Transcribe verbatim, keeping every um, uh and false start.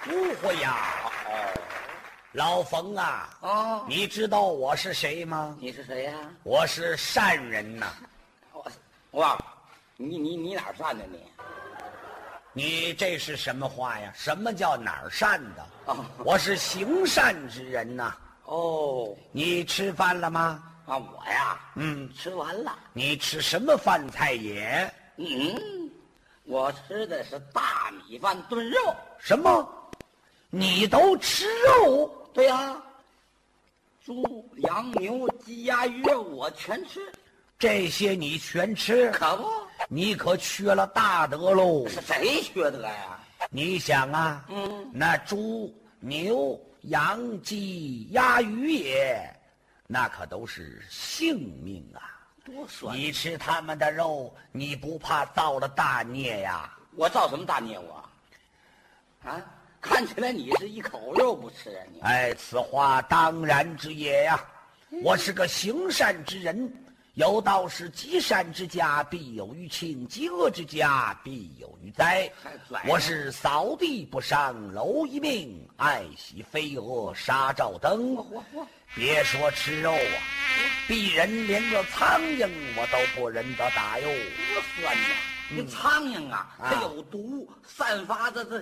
不会呀。 哦， 老冯啊， 哦， 你知道我是谁吗？ 你是谁呀？ 我是善人呐。 我我，你你你哪儿善的你？ 你这是什么话呀？什么叫哪儿善的？ 哦我是行善之人呐。 哦， 你吃饭了吗？ 啊，我呀， 嗯， 吃完了。 你吃什么饭菜也？ 嗯，我吃的是大米饭炖肉。 什么？你都吃肉？ 对呀，猪、羊、牛、鸡、鸭、鱼肉我全吃。 这些你全吃？ 可不， 你可缺了大德喽！ 是谁缺德呀？ 你想啊， 嗯， 那猪、牛、羊、鸡、鸭、鱼也，那可都是性命啊！ 多酸！ 你吃他们的肉，你不怕造了大孽呀？ 我造什么大孽我？啊，看起来你是一口肉不吃啊你。 哎，此话当然之也呀！我是个行善之人，有道是积善之家必有余庆，积恶之家必有余灾。 还宰我是扫地不伤蝼蚁命，爱惜飞蛾杀照灯。 嚯嚯！ 别说吃肉啊，鄙人连个苍蝇我都不忍得打哟。 多酸呐！那苍蝇啊，它有毒，散发的这